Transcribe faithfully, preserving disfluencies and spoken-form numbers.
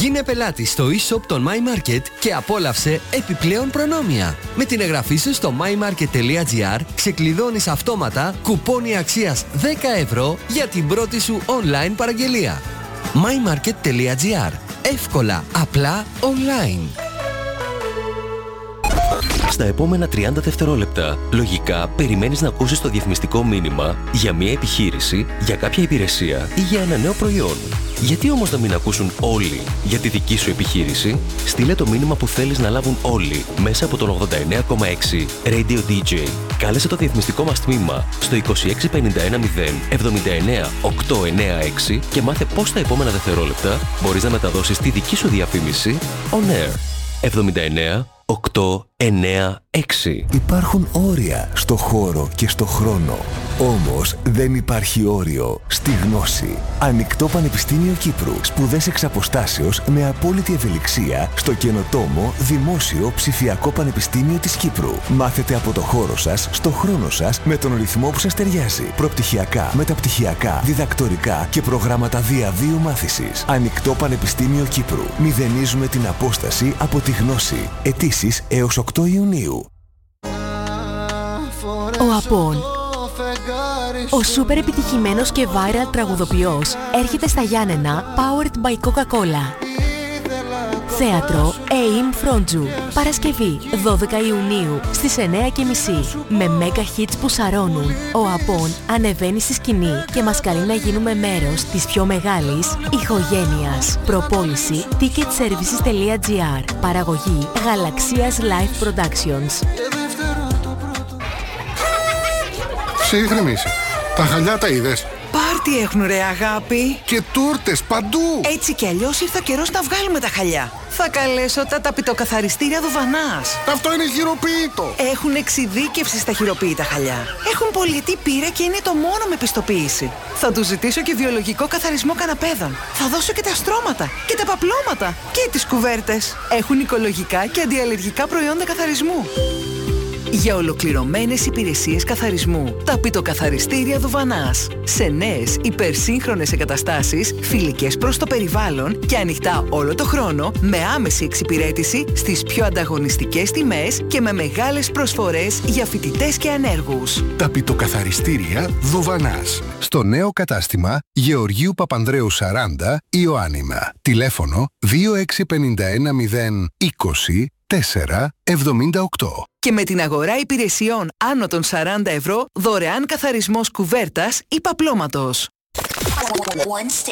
Γίνε πελάτη στο e-shop των MyMarket και απόλαυσε επιπλέον προνόμια. Με την εγγραφή σου στο mymarket.gr ξεκλειδώνεις αυτόματα κουπόνι αξίας δέκα ευρώ για την πρώτη σου online παραγγελία. mymarket.gr. Εύκολα, απλά, online. Στα επόμενα τριάντα δευτερόλεπτα, λογικά περιμένεις να ακούσεις το διαφημιστικό μήνυμα για μια επιχείρηση, για κάποια υπηρεσία ή για ένα νέο προϊόν. Γιατί όμως να μην ακούσουν όλοι για τη δική σου επιχείρηση? Στείλε το μήνυμα που θέλεις να λάβουν όλοι μέσα από τον ογδόντα εννέα κόμμα έξι Radio ντι τζέι. Κάλεσε το διαφημιστικό μας τμήμα στο είκοσι έξι πενήντα ένα μηδέν εβδομήντα εννέα οκτακόσια ενενήντα έξι και μάθε πώς τα επόμενα δευτερόλεπτα μπορείς να μεταδώσεις τη δική σου διαφήμιση on air. εβδομήντα εννέα οκτακόσια ενενήντα έξι. Υπάρχουν όρια στο χώρο και στο χρόνο. Όμως δεν υπάρχει όριο στη γνώση. Ανοιχτό Πανεπιστήμιο Κύπρου. Σπουδές εξ αποστάσεως με απόλυτη ευελιξία στο καινοτόμο Δημόσιο Ψηφιακό Πανεπιστήμιο της Κύπρου. Μάθετε από το χώρο σας, στο χρόνο σας, με τον ρυθμό που σας ταιριάζει. Προπτυχιακά, μεταπτυχιακά, διδακτορικά και προγράμματα διαβίου μάθησης. Ανοιχτό Πανεπιστήμιο Κύπρου. Μηδενίζουμε την απόσταση από τη γνώση. Αιτήσεις έως οκτώ Ιουνίου. Ο Απόν, ο σούπερ επιτυχημένος και viral τραγουδοποιός, έρχεται στα Γιάννενα powered by Coca-Cola. Θέατρο Aim Φρόντζου. Παρασκευή δώδεκα Ιουνίου στις εννέα και μισή. Με mega hits που σαρώνουν, ο Απόν ανεβαίνει στη σκηνή και μας καλεί να γίνουμε μέρος της πιο μεγάλης ηχογένειας. Προπόληση ticketservices.gr. Παραγωγή Γαλαξίας Live Productions. Σε ηρεμήσει. Τα χαλιά τα είδες? Πάρτι έχουν ρε αγάπη. Και τούρτες παντού. Έτσι κι αλλιώς ήρθε ο καιρός να βγάλουμε τα χαλιά. Θα καλέσω τα ταπητοκαθαριστήρια Δουβανάς. Αυτό είναι χειροποίητο. Έχουν εξειδίκευση στα χειροποίητα χαλιά. Έχουν πολυετή πείρα και είναι το μόνο με πιστοποίηση. Θα τους ζητήσω και βιολογικό καθαρισμό καναπέδων. Θα δώσω και τα στρώματα και τα παπλώματα και τις κουβέρτες. Έχουν οικολογικά και αντιαλλεργικά προϊόντα καθαρισμού. Για ολοκληρωμένες υπηρεσίες καθαρισμού, ταπητοκαθαριστήρια Δουβανάς. Σε νέες υπερσύγχρονες εγκαταστάσεις, φιλικές προς το περιβάλλον και ανοιχτά όλο το χρόνο, με άμεση εξυπηρέτηση στις πιο ανταγωνιστικές τιμές και με μεγάλες προσφορές για φοιτητές και ανέργους. Ταπητοκαθαριστήρια Δουβανάς. Στο νέο κατάστημα Γεωργίου Παπανδρέου σαράντα, Ιωάννινα. Τηλέφωνο δύο έξι πέντε ένα μηδέν είκοσι τέσσερα εβδομήντα οκτώ. Και με την αγορά υπηρεσιών άνω των σαράντα ευρώ, δωρεάν καθαρισμός κουβέρτας ή παπλώματος. One station,